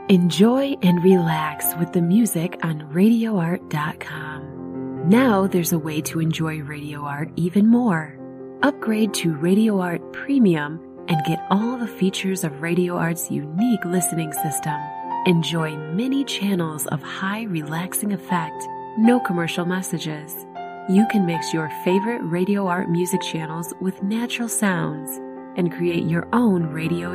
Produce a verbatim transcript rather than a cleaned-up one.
Enjoy and relax with the music on radio art dot com. Now there's a way to enjoy Radio Art even more. Upgrade to Radio Art Premium and get all the features of Radio Art's unique listening system. Enjoy many channels of high relaxing effect, no commercial messages. You can mix your favorite Radio Art music channels with natural sounds and create your own radio